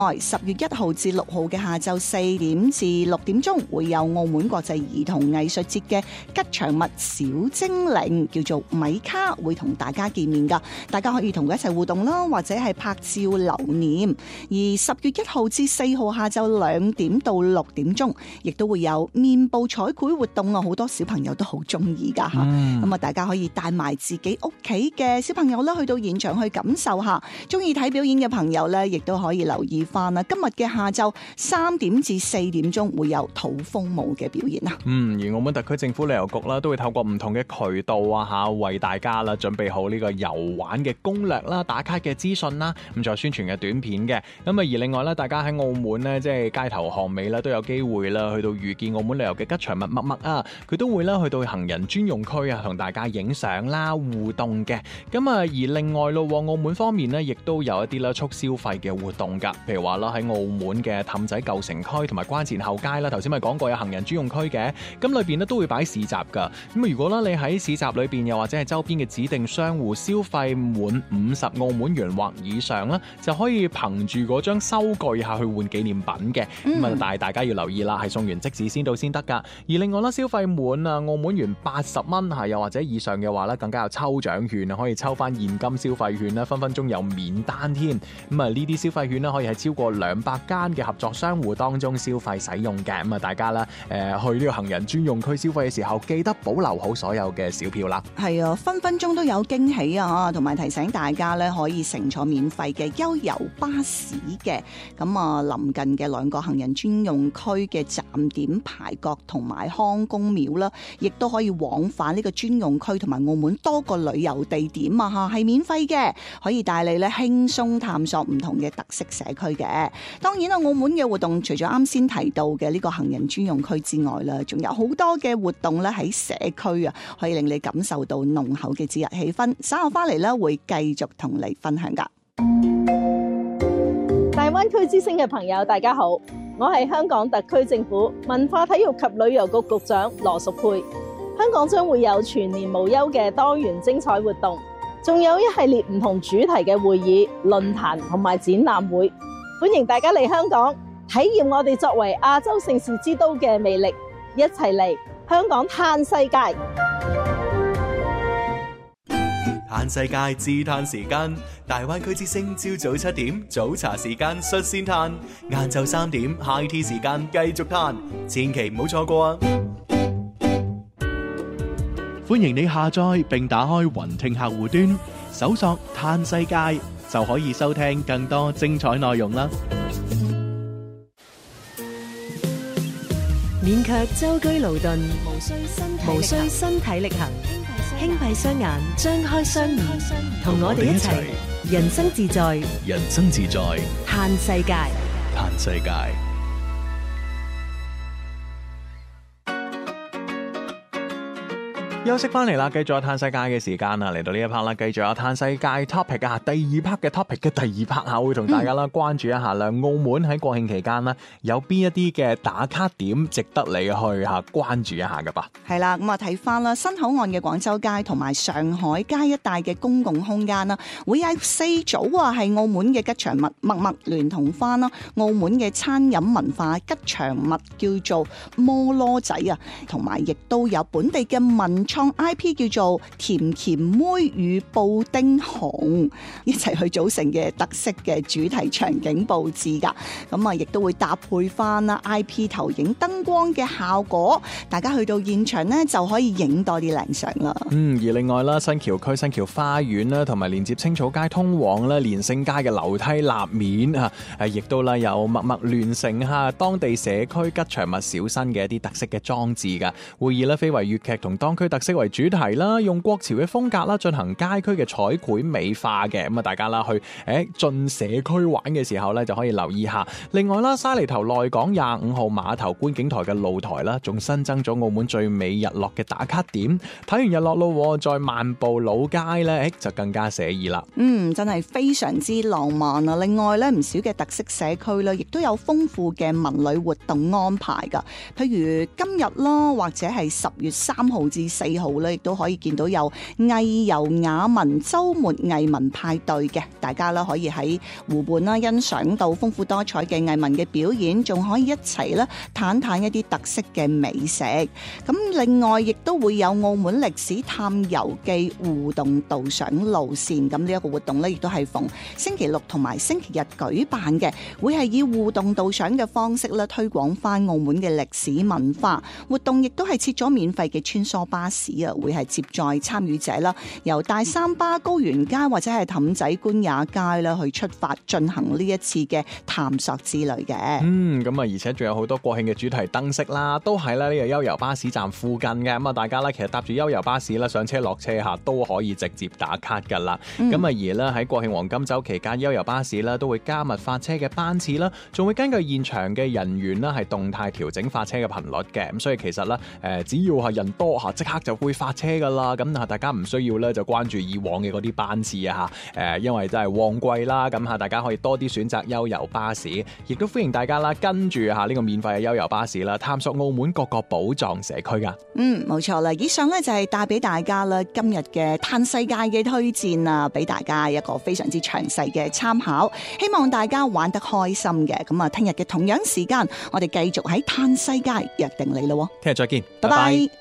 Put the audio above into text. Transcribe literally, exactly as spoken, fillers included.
十月一號至六號嘅下晝四點至六點鐘會有澳門國際兒童藝術節嘅吉祥物小精靈叫做米卡會同大家見面噶，大家可以同佢一齊互動啦，或者係拍照留念。而十月一號至四號下晝兩點到六點鐘，亦都會有面部彩繪活動啊，好多小朋友都好中意噶吓。咁啊、嗯，大家可以帶埋自己屋企嘅小朋友啦，去到現場去感受下。中意睇表演嘅朋友咧，亦都可以留意翻啦。今日嘅下晝三點至四點鐘會有土風舞嘅表演啊。 嗯，而澳門特區政府旅遊局啦，都會透過唔同嘅渠道啊吓，為大家啦準備好呢個遊玩嘅攻略啦、打卡嘅資訊啦，咁仲有宣傳嘅短片嘅。咁啊，而另外咧，大家喺澳門咧，即係街頭巷尾咧，都有機會啦，去到遇見澳門旅遊嘅吉祥物默默啊，佢都會啦去到行人專用區啊，同大家影相啦、互動嘅。咁啊，而另外咯，澳門方面咧，亦都有一啲啦促消費嘅活動噶，譬如話啦喺澳門嘅氹仔舊城區同埋關前後街啦，頭先咪講過有行人專用區嘅，咁裏邊咧都會擺市集噶。咁如果啦你喺市集裏邊又或者係周邊嘅指定商戶消費滿五十澳門元或以上啦，就可以憑住嗰張收據下去換紀念品嘅。咁啊、嗯，但係大家要留意啦，係送完即止先到先得噶。而另外啦，消費滿啊澳門元八十蚊吓，又或者以上嘅話咧，更加有抽獎券啊，可以抽翻現金消費券啦，分分鐘有免單添。咁啊，呢啲消費券咧可以喺超過兩百間嘅合作商戶當中消費使用嘅。咁啊，大家啦誒去呢個行人專用區消費嘅時候，記得保留好所有嘅小票啦。係啊，分分鐘都有驚喜啊！同埋提醒大家咧，可以乘坐免費嘅悠遊巴士嘅。咁啊，臨近嘅兩個行人專用區嘅站點排角同埋康公廟啦，亦都可以往返呢個專用區同埋澳門多個旅遊地點啊！嚇係免費嘅，可以帶你咧輕鬆探索唔同嘅特色社區嘅。當然啦，澳門嘅活動除咗啱先提到嘅呢個行人專用區之外啦，仲有好多嘅活動咧喺社區啊，可以令你感受到濃厚嘅節日氣氛。稍後翻嚟咧會繼續同你分享噶。 大灣區之星嘅朋友，大家好，我係香港特區政府文化體育及旅遊局局長羅淑佩。香港將會有全年無休嘅多元精彩活動，仲有一系列唔同主題嘅會議、論壇同埋展覽會，歡迎大家嚟香港體驗我哋作為亞洲盛事之都嘅魅力，一齊嚟香港嘆世界。 嘆世界自嘆時間，大灣區之星朝早七點早茶時間率先嘆，晏晝三點 high tea 時間繼續嘆，千祈唔好錯過啊！ 歡迎你下載並打開雲聽客戶端，搜索嘆世界就可以收聽更多精彩內容啦！ 免卻舟車勞頓，無需身體無需身體力行，輕閉雙眼，張開雙耳，同我哋一齊人生自在， 人生自在， 嘆世界， 嘆世界。 休息翻嚟啦，繼續有嘆世界嘅時間啦，嚟到呢一 part 啦，繼續有嘆世界 topic 啊，第二 part 嘅 topic 嘅第二 part 啊，會同大家啦關注一下啦，澳門喺國慶期間啦，有邊一啲嘅打卡點值得你去吓關注一下噶噃。 係啦，咁啊睇翻啦，新口岸嘅廣州街同埋上海街一帶嘅公共空間啦，會有四組啊，係澳門嘅吉祥物默默聯同翻啦，澳門嘅餐飲文化吉祥物叫做摩羅仔啊，同埋亦都有本地嘅文創 I P 叫做甜甜妹與布丁熊，一齊去組成嘅特色嘅主題場景佈置噶，咁啊亦都會搭配翻啦 I P 投影燈光嘅效果，大家去到現場呢就可以影多啲靚相啦。 嗯，而另外啦，新橋區新橋花園啦，同埋連接青草街通往咧連勝街嘅樓梯立面啊，誒亦都啦有默默聯成下當地社區吉祥物小新嘅一啲特色嘅裝置噶，會以咧非遺粵劇同當區特色為主題啦，用國潮嘅風格啦，進行街區嘅彩繪美化嘅，咁啊大家啦去誒進社區玩嘅時候咧，就可以留意下。另外啦，沙梨頭內港廿五號碼頭觀景台嘅露台啦，仲新增咗澳門最美日落嘅打卡點，睇完日落咯，再漫步老街咧，誒就更加寫意啦。 嗯，真係非常之浪漫啊！另外咧，唔少嘅特色社區咧，亦都有豐富嘅文旅活動安排噶，譬如今日啦，或者係十月三號至四四號咧，亦都可以見到有藝遊雅文週末藝文派對嘅，大家咧可以喺湖畔啦欣賞到豐富多彩嘅藝文嘅表演，仲可以一齊咧嘆嘆一啲特色嘅美食。咁另外亦都會有澳門歷史探遊記互動導賞路線，咁呢一個活動咧亦都係逢星期六同埋星期日舉辦嘅，會係以互動導賞嘅方式咧推廣翻澳門嘅歷史文化。活動亦都係設咗免費嘅穿梭巴士啊，會係接載參與者啦，由大三巴、高原街或者係氹仔官也街啦去出發進行呢一次嘅探索之旅嘅。 嗯，咁啊，而且仲有好多國慶嘅主題燈飾啦，都喺咧呢個悠遊巴士站附近嘅。咁啊，大家咧其實搭住悠遊巴士啦，上車落車下都可以直接打卡噶啦。咁啊、嗯，而咧喺國慶黃金週期間，悠遊巴士咧都會加密發車嘅班次啦，仲會根據現場嘅人員啦係動態調整發車嘅頻率嘅。咁所以其實咧誒，只要係人多嚇，即刻就會發車噶啦。咁啊，大家唔需要咧就關注以往嘅嗰啲班次啊嚇。誒，因為真係旺季啦，咁嚇大家可以多啲選擇悠遊巴士，亦都歡迎大家啦跟住嚇呢個免費嘅悠遊巴士啦，探索澳門各個寶藏社區噶。 嗯，冇錯啦。以上咧就係帶俾大家啦今日嘅嘆世界嘅推薦啊，俾大家一個非常之詳細嘅參考。希望大家玩得開心嘅。咁啊，聽日嘅同樣時間，我哋繼續喺嘆世界約定你咯。 聽日再見， 拜拜。